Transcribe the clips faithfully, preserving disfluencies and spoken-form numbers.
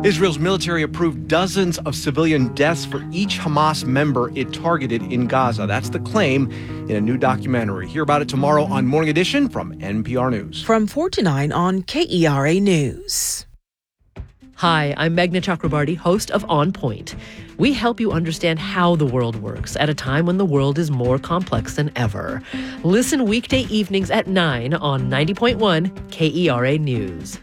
Israel's military approved dozens of civilian deaths for each Hamas member it targeted in Gaza. That's the claim in a new documentary. Hear about it tomorrow on Morning Edition from N P R News. From four to nine on K E R A News. Hi, I'm Meghna Chakrabarti, host of On Point. We help you understand how the world works at a time when the world is more complex than ever. Listen weekday evenings at nine on ninety point one K E R A News.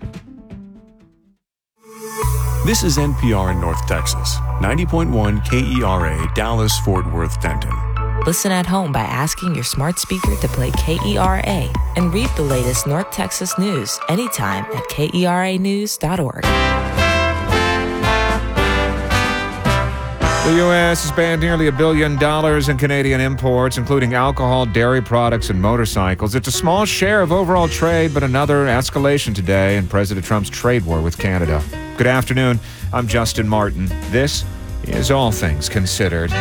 This is N P R in North Texas, ninety point one K E R A Dallas Fort Worth Denton. Listen at home by asking your smart speaker to play K E R A and read the latest North Texas news anytime at K E R A news dot org. The U S has banned nearly a billion dollars in Canadian imports, including alcohol, dairy products, and motorcycles. It's a small share of overall trade, but another escalation today in President Trump's trade war with Canada. Good afternoon. I'm Justin Martin. This is All Things Considered.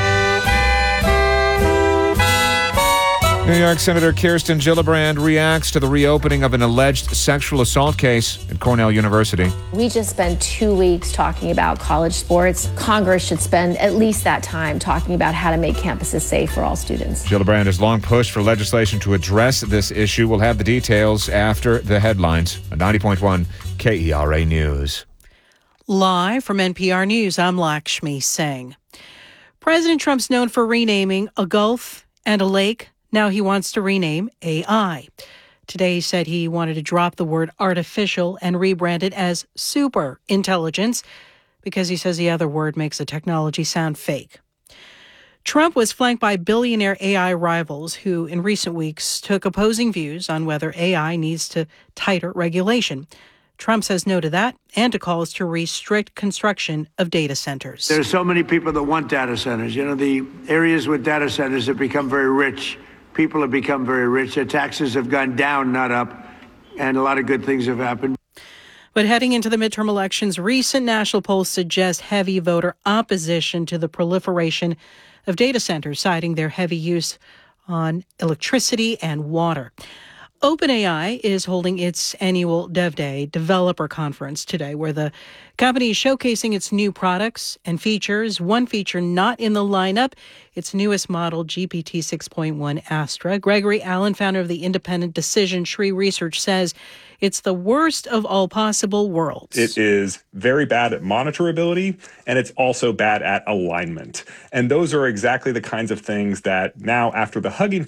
New York Senator Kirsten Gillibrand reacts to the reopening of an alleged sexual assault case at Cornell University. We just spent two weeks talking about college sports. Congress should spend at least that time talking about how to make campuses safe for all students. Gillibrand has long pushed for legislation to address this issue. We'll have the details after the headlines on ninety point one K E R A News. Live from N P R News, I'm Lakshmi Singh. President Trump's known for renaming a gulf and a lake. Now he wants to rename A I. Today he said he wanted to drop the word artificial and rebrand it as super intelligence because he says the other word makes the technology sound fake. Trump was flanked by billionaire A I rivals who in recent weeks took opposing views on whether A I needs to tighter regulation. Trump says no to that and to calls to restrict construction of data centers. There are so many people that want data centers. You know, the areas with data centers have become very rich. People have become very rich. Their taxes have gone down, not up, and a lot of good things have happened. But heading into the midterm elections, recent national polls suggest heavy voter opposition to the proliferation of data centers, citing their heavy use on electricity and water. OpenAI is holding its annual Dev Day developer conference today, where the company is showcasing its new products and features. One feature not in the lineup, its newest model, G P T six point one Astra. Gregory Allen, founder of the independent Decision Tree Research, says it's the worst of all possible worlds. It is very bad at monitorability, and it's also bad at alignment. And those are exactly the kinds of things that now, after the Hugging